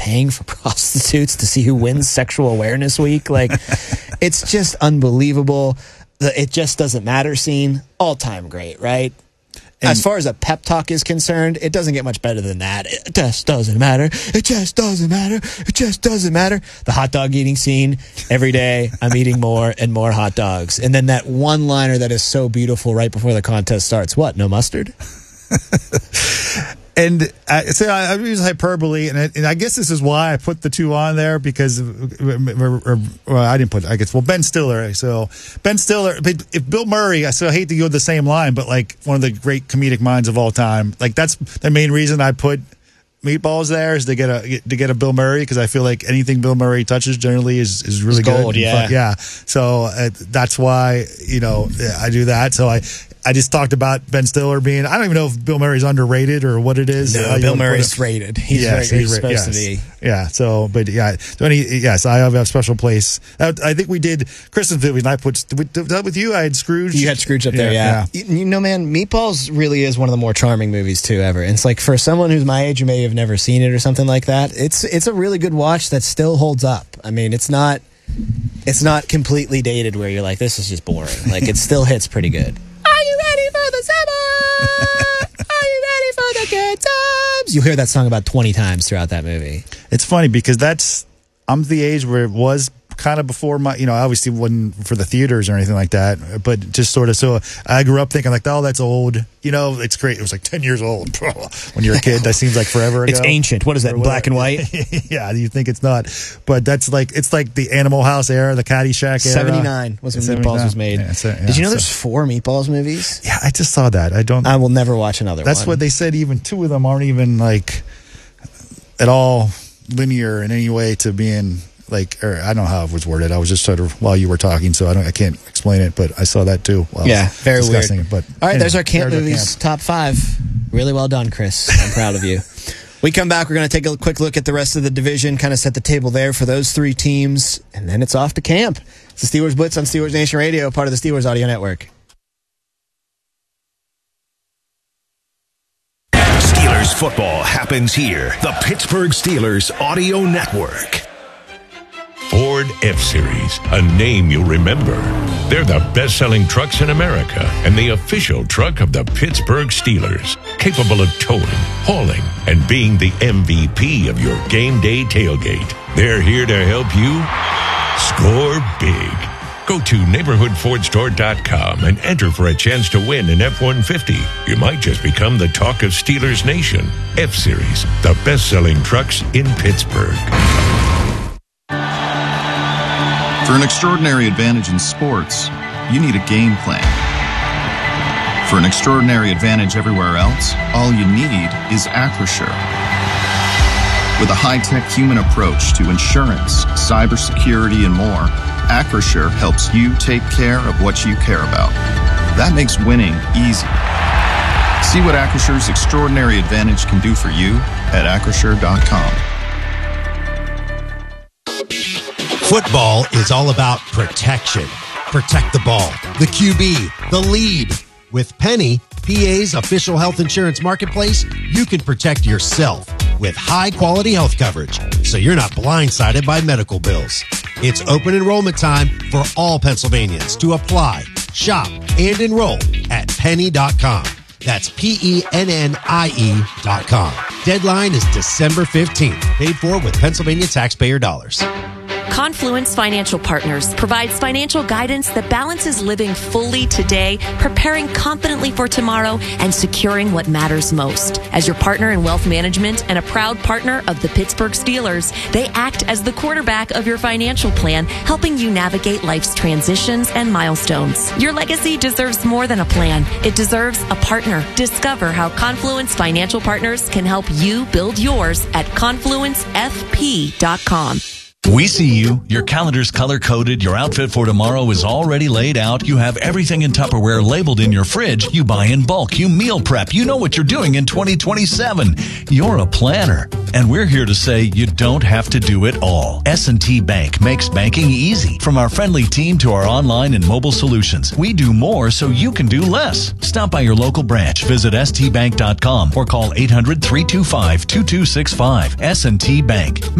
paying for prostitutes to see who wins Sexual Awareness Week. Like, it's just unbelievable. The "it just doesn't matter" scene, all-time great, right? And as far as a pep talk is concerned, it doesn't get much better than that. It just doesn't matter. It just doesn't matter. It just doesn't matter. The hot dog eating scene, every day I'm eating more and more hot dogs. And then that one-liner that is so beautiful right before the contest starts. What, no mustard? And so I use hyperbole, and I guess this is why I put the two on there, because I didn't put, I guess, well, Ben Stiller. So Ben Stiller, if Bill Murray, I hate to go the same line, but like one of the great comedic minds of all time. Like, that's the main reason I put Meatballs there, is to get a Bill Murray, because I feel like anything Bill Murray touches generally is really good. Gold, yeah. Yeah. So that's why, I do that. So I just talked about Ben Stiller being, I don't even know if Bill Murray's underrated or what it is. No, Bill Murray's rated. He's supposed to be. Yeah. So, but yeah. So yes, I have a special place. I think we did Christmas movies, and I put that with you. I had Scrooge. You had Scrooge up there, yeah. Man, Meatballs really is one of the more charming movies too ever. And it's like, for someone who's my age who may have never seen it or something like that, it's a really good watch that still holds up. I mean, it's not completely dated where you're like, this is just boring. Like, it still hits pretty good. Are you ready for the summer? Are you ready for the good times? You'll hear that song about 20 times throughout that movie. It's funny because I'm the age where it was kind of before my, obviously wasn't for the theaters or anything like that, but just sort of, so I grew up thinking like, oh, that's old. It's great. It was like 10 years old. When you're a kid, that seems like forever ago. It's ancient. What is that, black and white? Yeah, you think it's not. But it's like the Animal House era, the Caddyshack era. 79 was when Meatballs was made. Did you know there's 4 Meatballs movies? Yeah, I just saw that. I will never watch another one. That's what they said. Even 2 of them aren't even like at all linear in any way to being like, or I don't know how it was worded. I was just sort of while you were talking, so I can't explain it, but I saw that too. Yeah, very weird. It, but all right, there's our camp movies top 5. Really well done, Chris. I'm proud of you. We come back, we're going to take a quick look at the rest of the division, kind of set the table there for those 3 teams, and then it's off to camp. It's the Steelers Blitz on Steelers Nation Radio, part of the Steelers Audio Network. Steelers football happens here. The Pittsburgh Steelers Audio Network. Ford F-Series, a name you'll remember. They're the best-selling trucks in America and the official truck of the Pittsburgh Steelers, capable of towing, hauling, and being the MVP of your game day tailgate. They're here to help you score big. Go to neighborhoodfordstore.com and enter for a chance to win an F-150. You might just become the talk of Steelers Nation. F-Series, the best-selling trucks in Pittsburgh. For an extraordinary advantage in sports, you need a game plan. For an extraordinary advantage everywhere else, all you need is Acrisure. With a high-tech human approach to insurance, cybersecurity, and more, Acrisure helps you take care of what you care about. That makes winning easy. See what Acrisure's extraordinary advantage can do for you at Acrisure.com. Football is all about protection. Protect the ball, the QB, the lead. With Penny, PA's official health insurance marketplace, you can protect yourself with high-quality health coverage, so you're not blindsided by medical bills. It's open enrollment time for all Pennsylvanians to apply, shop, and enroll at penny.com. That's PENNIE.com. Deadline is December 15th. Paid for with Pennsylvania taxpayer dollars. Confluence Financial Partners provides financial guidance that balances living fully today, preparing confidently for tomorrow, and securing what matters most. As your partner in wealth management and a proud partner of the Pittsburgh Steelers, they act as the quarterback of your financial plan, helping you navigate life's transitions and milestones. Your legacy deserves more than a plan. It deserves a partner. Discover how Confluence Financial Partners can help you build yours at confluencefp.com. We see you. Your calendar's color-coded. Your outfit for tomorrow is already laid out. You have everything in Tupperware labeled in your fridge. You buy in bulk. You meal prep. You know what you're doing in 2027. You're a planner. And we're here to say you don't have to do it all. S&T Bank makes banking easy. From our friendly team to our online and mobile solutions, we do more so you can do less. Stop by your local branch. Visit stbank.com or call 800-325-2265. S&T Bank.